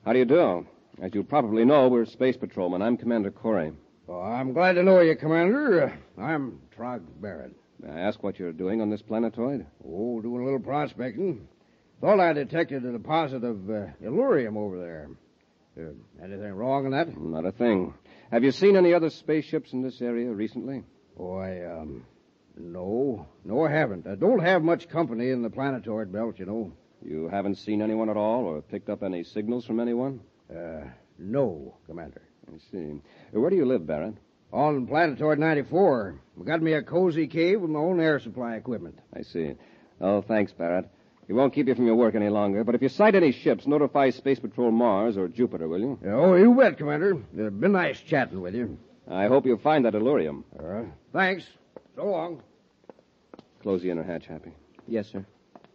How do you do? As you probably know, we're space patrolmen. I'm Commander Corey. Oh, I'm glad to know you, Commander. I'm Trog Barrett. May I ask what you're doing on this planetoid? Oh, doing a little prospecting. Thought I detected a deposit of Illurium over there. Anything wrong in that? Not a thing. Have you seen any other spaceships in this area recently? Oh, no, I haven't. I don't have much company in the planetoid belt, you know. You haven't seen anyone at all or picked up any signals from anyone? No, Commander. I see. Where do you live, Barrett? On Planetoid 94. We got me a cozy cave with my own air supply equipment. I see. Oh, thanks, Barrett. We won't keep you from your work any longer, but if you sight any ships, notify Space Patrol Mars or Jupiter, will you? Oh, you bet, Commander. It's been nice chatting with you. I hope you find that Illurium. Thanks. So long. Close the inner hatch, Happy. Yes, sir.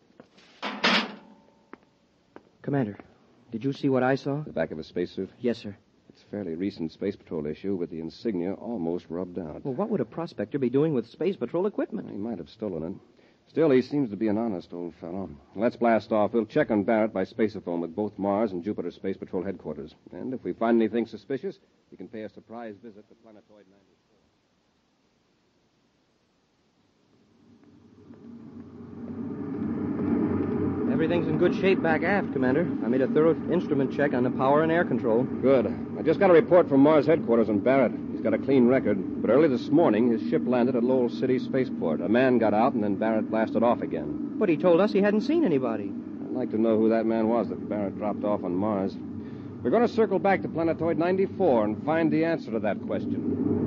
Commander, did you see what I saw? The back of a spacesuit? Yes, sir. It's a fairly recent Space Patrol issue with the insignia almost rubbed out. Well, what would a prospector be doing with Space Patrol equipment? He might have stolen it. Still, he seems to be an honest old fellow. Let's blast off. We'll check on Barrett by spaceophone with both Mars and Jupiter Space Patrol headquarters. And if we find anything suspicious, you can pay a surprise visit to Planetoid 94. Everything's in good shape back aft, Commander. I made a thorough instrument check on the power and air control. Good. I just got a report from Mars headquarters on Barrett. He's got a clean record. But early this morning, his ship landed at Lowell City Spaceport. A man got out, and then Barrett blasted off again. But he told us he hadn't seen anybody. I'd like to know who that man was that Barrett dropped off on Mars. We're going to circle back to Planetoid 94 and find the answer to that question.